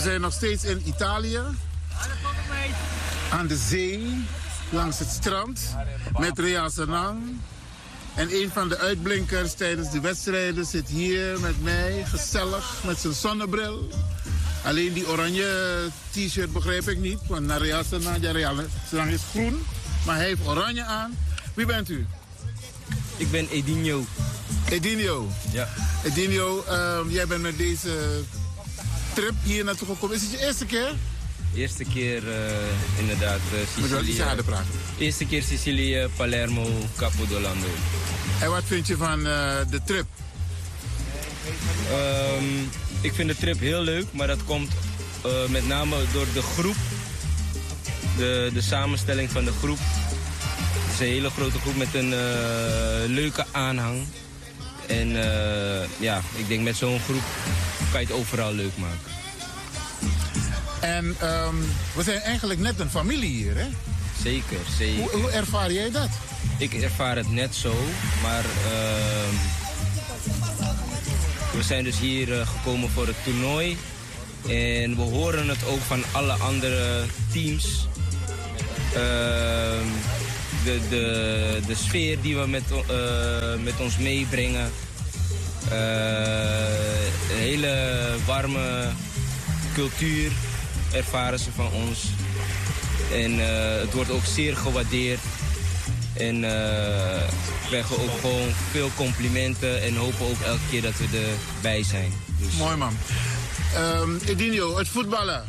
zijn nog steeds in Italië. Aan de zee, langs het strand, met Real Sanang. En een van de uitblinkers tijdens de wedstrijden zit hier met mij, gezellig, met zijn zonnebril. Alleen die oranje t-shirt begrijp ik niet, want naar Real Sanang, ja, Real Sanang is groen, maar hij heeft oranje aan. Wie bent u? Ik ben Edinho. Edinho? Ja. Edinho, jij bent met deze trip hier naartoe gekomen. Is het je eerste keer? Eerste keer inderdaad Sicilië. Moet je iets harder praten? Eerste keer Sicilië, Palermo, Capodolando. En wat vind je van de trip? Ik vind de trip heel leuk, maar dat komt met name door de groep. De samenstelling van de groep. Het is een hele grote groep met een leuke aanhang. En ja, ik denk met zo'n groep kan je het overal leuk maken. En we zijn eigenlijk net een familie hier, hè? Zeker, zeker. Hoe ervaar jij dat? Ik ervaar het net zo, maar we zijn dus hier gekomen voor het toernooi. En we horen het ook van alle andere teams. De sfeer die we met ons meebrengen. Een hele warme cultuur ervaren ze van ons. En het wordt ook zeer gewaardeerd. En we krijgen ook gewoon veel complimenten en hopen ook elke keer dat we erbij zijn. Dus... Mooi man. Edinho, het voetballen.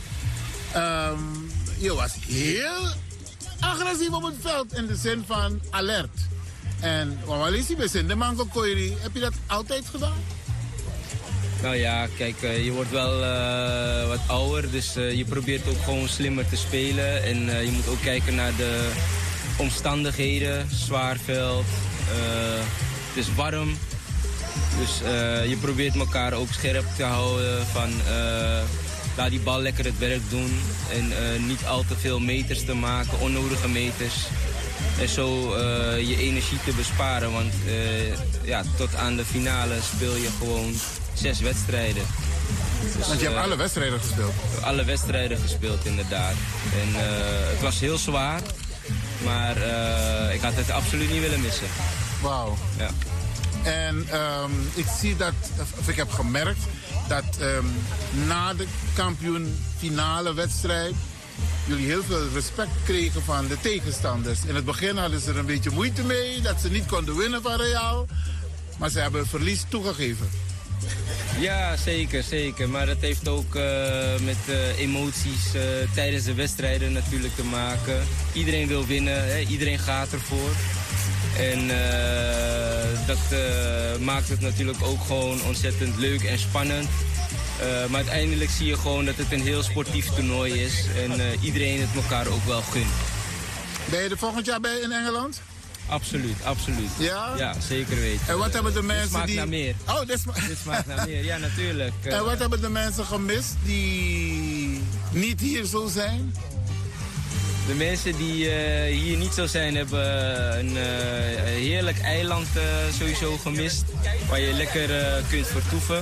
Je was heel agressief op het veld in de zin van alert. En Wawalisi, we zijn de Mango Koiri. Heb je dat altijd gedaan? Nou ja, kijk, je wordt wel wat ouder, dus je probeert ook gewoon slimmer te spelen. En je moet ook kijken naar de omstandigheden, zwaar veld, het is warm. Dus je probeert elkaar ook scherp te houden van laat die bal lekker het werk doen. En niet al te veel meters te maken, onnodige meters. En zo je energie te besparen, want ja, tot aan de finale speel je gewoon 6 wedstrijden. Dus, want je hebt alle wedstrijden gespeeld? Alle wedstrijden gespeeld, inderdaad. En het was heel zwaar, maar ik had het absoluut niet willen missen. Wauw. Ja. En ik zie dat, of ik heb gemerkt dat na de kampioen-finale wedstrijd jullie heel veel respect kregen van de tegenstanders. In het begin hadden ze er een beetje moeite mee dat ze niet konden winnen van Real, maar ze hebben verlies toegegeven. Ja, zeker, zeker. Maar dat heeft ook met emoties tijdens de wedstrijden natuurlijk te maken. Iedereen wil winnen, hè? Iedereen gaat ervoor. En dat maakt het natuurlijk ook gewoon ontzettend leuk en spannend. Maar uiteindelijk zie je gewoon dat het een heel sportief toernooi is. En iedereen het elkaar ook wel gunt. Ben je er volgend jaar bij in Engeland? Absoluut, absoluut. Ja? Ja, zeker weten. En wat hebben de mensen dit smaakt naar meer. Oh, dit smaakt naar meer, ja natuurlijk. En wat hebben de mensen gemist die niet hier zo zijn? De mensen die hier niet zo zijn hebben een heerlijk eiland sowieso gemist. Waar je lekker kunt vertoeven.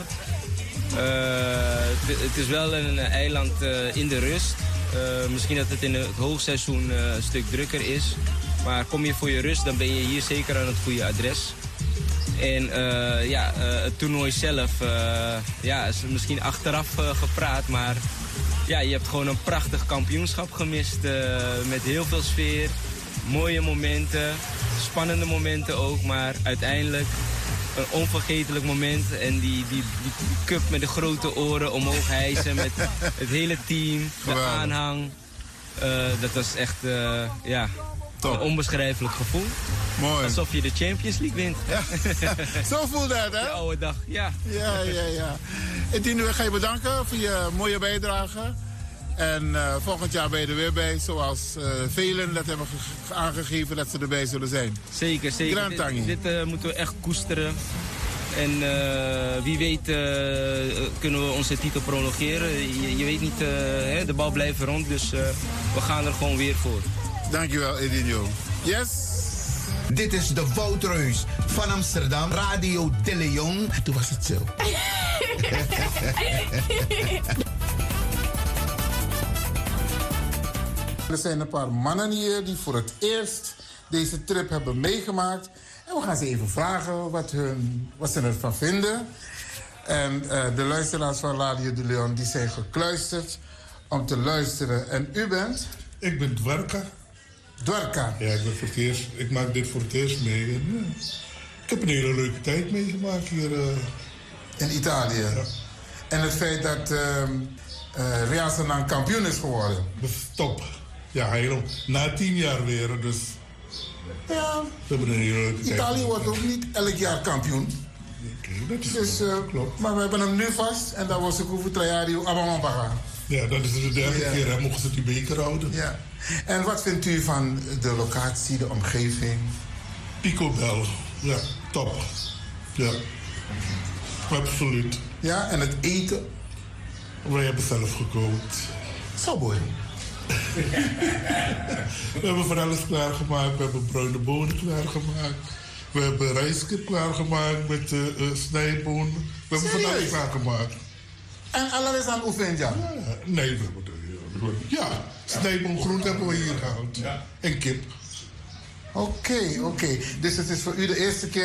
Het is wel een eiland in de rust. Misschien dat het in het hoogseizoen een stuk drukker is. Maar kom je voor je rust, dan ben je hier zeker aan het goede adres. En ja, het toernooi zelf ja, is misschien achteraf gepraat, maar ja, je hebt gewoon een prachtig kampioenschap gemist. Met heel veel sfeer, mooie momenten, spannende momenten ook, maar uiteindelijk een onvergetelijk moment. En die cup met de grote oren omhoog hijsen met het hele team, de aanhang. Dat was echt, ja... een onbeschrijfelijk gevoel. Mooi. Alsof je de Champions League wint. Ja. Zo voelde het, hè? De oude dag, ja. Ja. Edinho, ik ga je bedanken voor je mooie bijdrage. En volgend jaar ben je er weer bij, zoals velen dat hebben aangegeven dat ze erbij zullen zijn. Zeker, zeker. Dit moeten we echt koesteren. En wie weet kunnen we onze titel prolongeren. Je weet niet, de bal blijft rond, dus we gaan er gewoon weer voor. Dankjewel, Edinho. Yes? Dit is de Woutreus van Amsterdam, Radio De Leon. Toen was het zo. Er zijn een paar mannen hier die voor het eerst deze trip hebben meegemaakt. En we gaan ze even vragen wat ze ervan vinden. En de luisteraars van Radio de Leon die zijn gekluisterd om te luisteren. En u bent? Ik ben Dwarka. Dwarka? Ja, ik maak dit voor het eerst mee. En, ik heb een hele leuke tijd meegemaakt hier. In Italië? Ja. En het feit dat Reasanang kampioen is geworden? Dat is top. Ja, na 10 jaar weer, dus... Ja, we hebben een hele leuke tijd. Italië wordt ook niet elk jaar kampioen. Dat is dus, klopt. Maar we hebben hem nu vast en dat was de Kufu Trajario Abamambaga. Ja, dat is de derde keer, hè, mochten ze die beker houden. Ja. En wat vindt u van de locatie, de omgeving? Picobel, ja, top. Ja, absoluut. Ja, en het eten? Wij hebben zelf gekookt. Zo mooi. We hebben van alles klaargemaakt. We hebben bruine bonen klaargemaakt. We hebben rijskip klaargemaakt met snijbonen. We hebben van alles klaargemaakt. En alles aan oefenja? Nee, we hebben snijboongroente hebben we hier gehaald. Ja. En kip. Oké. Dus het is voor u de eerste keer